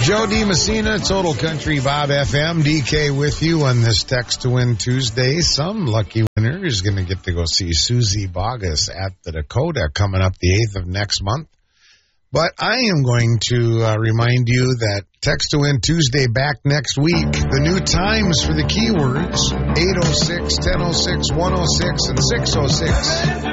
Joe D. Messina, Total Country Bob FM, DK with you on this Text to Win Tuesday. Some lucky winner is going to get to go see Susie Bogus at the Dakota coming up the 8th of next month. But I am going to remind you that Text to Win Tuesday back next week. The new times for the keywords, 806, 1006, 106, and 606.